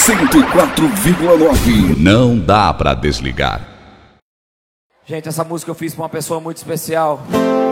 104,9. Não dá pra desligar. Gente, essa música eu fiz pra uma pessoa muito especial.